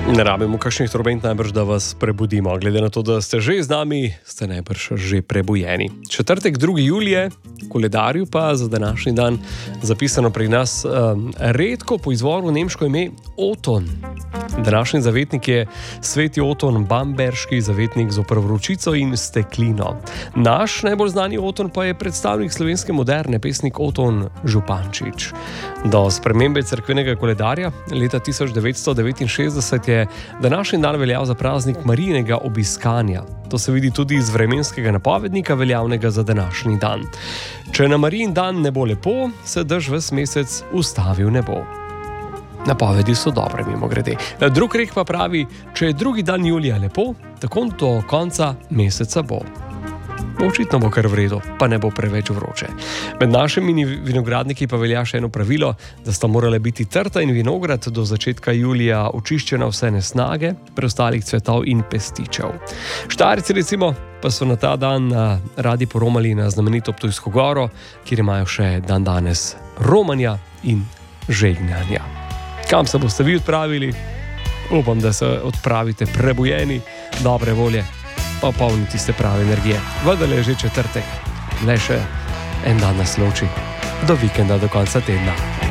Ne rabimo kakšnih trobent najbrž, da vas prebudimo. Glede na to, da ste že z nami, ste najbrž že prebujeni. Četrtek 2. julije, v koledarju pa za današnji dan zapisano pri nas redko po izvoru nemško ime Oton. Današnji zavetnik je sveti Oton, bamberški zavetnik zoper vročico in steklino. Naš najbolj znani Oton pa je predstavnik slovenske moderne, pesnik Oton Župančič. Do spremembe cerkvenega koledarja leta 1969 je današnji dan veljal za praznik Marijinega obiskanja. To se vidi tudi iz vremenskega napovednika, veljavnega za današnji dan. Če na Marijin dan ne bo lepo, se dež ves mesec ustavi v nebo. Napovedi so dobre, mimogrede. Drug rek pa pravi, če je drugi dan julija lepo, tako do konca meseca bo. Očitno bo kar v redu, pa ne bo preveč vroče. Med našimi vinogradniki pa velja še eno pravilo, da sta morale biti trta in vinograd do začetka julija očiščena vse nesnage, preostalih cvetov in pestičev. Štajerci recimo pa so na ta dan radi poromali na znamenito Ptujsko goro, kjer imajo še dan danes romanja in žegnjanja. Kam se boste vi odpravili? Upam, da se odpravite prebujeni, dobre volje, pa polni tiste prave energije. Vendar je že četrtek, le še en dan nas loči. Do vikenda, do konca tedna.